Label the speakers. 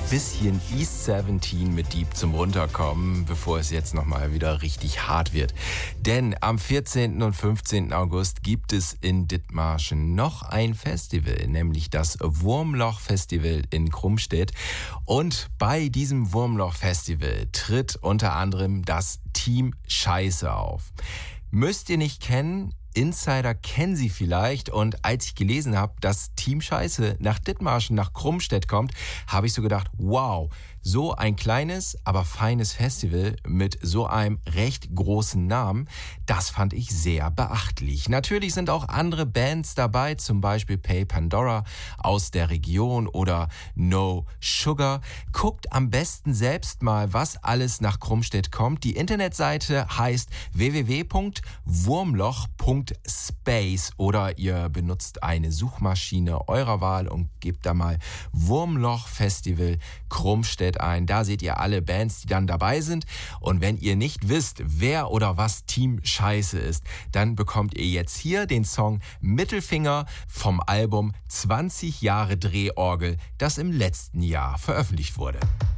Speaker 1: bisschen East 17 mit Deep zum Runterkommen, bevor es jetzt nochmal wieder richtig hart wird. Denn am 14. und 15. August gibt es in Dithmarschen noch ein Festival, nämlich das Wurmloch-Festival in Krumstedt. Und bei diesem Wurmloch-Festival tritt unter anderem das Team Scheiße auf. Müsst ihr nicht kennen, Insider kennen sie vielleicht, und als ich gelesen habe, dass Team Scheiße nach Dithmarschen, nach Krumstedt kommt, habe ich so gedacht, wow, so ein kleines, aber feines Festival mit so einem recht großen Namen, das fand ich sehr beachtlich. Natürlich sind auch andere Bands dabei, zum Beispiel Pay Pandora aus der Region oder No Sugar. Guckt am besten selbst mal, was alles nach Krumstedt kommt. Die Internetseite heißt www.wurmloch.space oder ihr benutzt eine Suchmaschine eurer Wahl und gebt da mal Wurmloch Festival Krumstedt ein. Da seht ihr alle Bands, die dann dabei sind. Und wenn ihr nicht wisst, wer oder was Team Scheiße ist, dann bekommt ihr jetzt hier den Song Mittelfinger vom Album 20 Jahre Drehorgel, das im letzten Jahr veröffentlicht wurde.